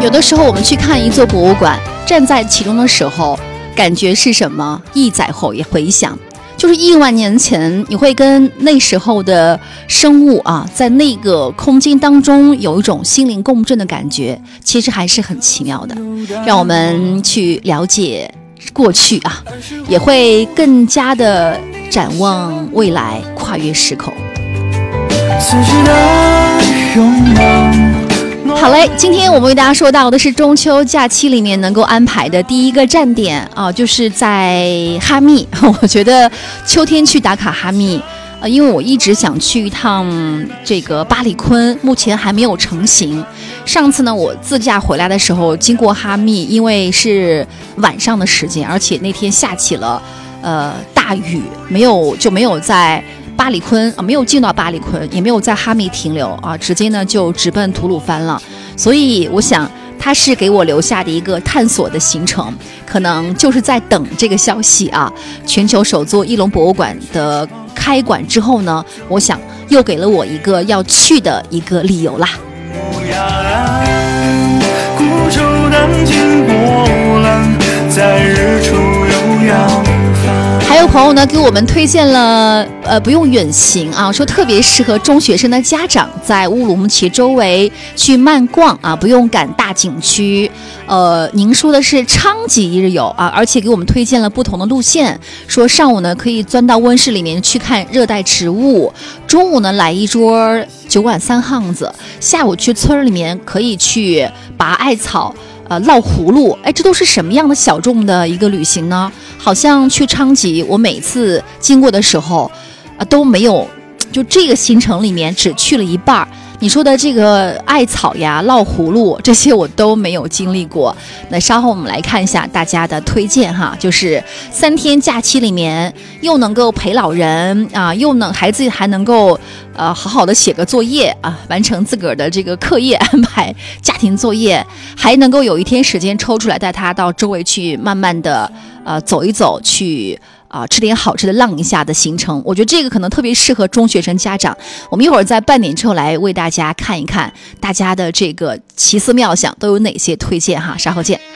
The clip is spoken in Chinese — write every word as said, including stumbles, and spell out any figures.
有的时候我们去看一座博物馆，站在其中的时候，感觉是什么？亿载后也回想，就是亿万年前，你会跟那时候的生物啊，在那个空间当中有一种心灵共振的感觉，其实还是很奇妙的。让我们去了解过去啊，也会更加的展望未来，跨越时空。好嘞，今天我们为大家说到的是中秋假期里面能够安排的第一个站点啊，就是在哈密。我觉得秋天去打卡哈密，呃，因为我一直想去一趟这个巴里坤，目前还没有成行。上次呢，我自驾回来的时候经过哈密，因为是晚上的时间，而且那天下起了呃大雨，没有就没有在巴里坤啊，没有进到巴里坤，也没有在哈密停留啊，直接呢就直奔吐鲁番了。所以我想，它是给我留下的一个探索的行程，可能就是在等这个消息啊。全球首座翼龙博物馆的开馆之后呢，我想又给了我一个要去的一个理由啦。孤舟荡尽波浪，在日出悠扬。还有朋友呢给我们推荐了呃不用远行啊，说特别适合中学生的家长在乌鲁木齐周围去慢逛啊，不用赶大景区。呃您说的是昌吉一日游啊，而且给我们推荐了不同的路线，说上午呢可以钻到温室里面去看热带植物，中午呢来一桌九碗三항子，下午去村里面可以去拔艾草呃，烙葫芦，哎，这都是什么样的小众的一个旅行呢？好像去昌吉，我每次经过的时候，啊，都没有，就这个行程里面只去了一半。你说的这个艾草呀、烙葫芦这些我都没有经历过。那稍后我们来看一下大家的推荐哈，就是三天假期里面又能够陪老人啊，又能孩子还能够呃好好的写个作业啊，完成自个儿的这个课业安排、家庭作业，还能够有一天时间抽出来带他到周围去慢慢的呃走一走，去啊，吃点好吃的浪一下的行程，我觉得这个可能特别适合中学生家长。我们一会儿在半点之后来为大家看一看大家的这个奇思妙想都有哪些推荐哈，稍后见。